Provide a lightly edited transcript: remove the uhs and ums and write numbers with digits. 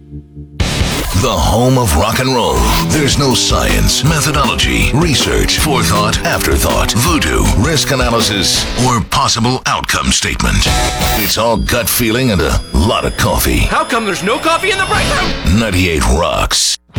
The home of rock and roll. There's no science, methodology, research, forethought, afterthought, voodoo, risk analysis, or possible outcome statement. It's all gut feeling and a lot of coffee. How come there's no coffee in the break room? 98 Rocks.